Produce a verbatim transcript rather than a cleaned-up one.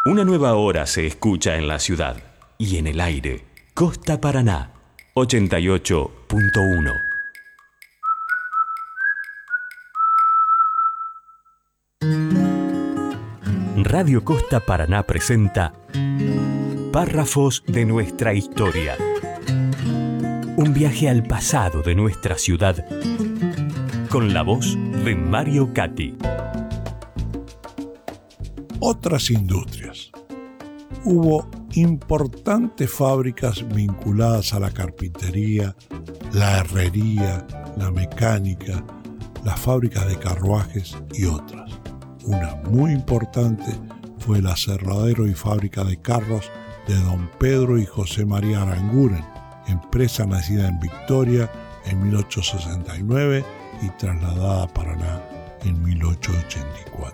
Una nueva hora se escucha en la ciudad y en el aire. Costa Paraná, ochenta y ocho punto uno. Radio Costa Paraná presenta Párrafos de nuestra historia. Un viaje al pasado de nuestra ciudad con la voz de Mario Catti. Otras industrias. Hubo importantes fábricas vinculadas a la carpintería, la herrería, la mecánica, las fábricas de carruajes y otras. Una muy importante fue el aserradero y fábrica de carros de don Pedro y José María Aranguren, empresa nacida en Victoria en mil ochocientos sesenta y nueve y trasladada a Paraná en mil ochocientos ochenta y cuatro.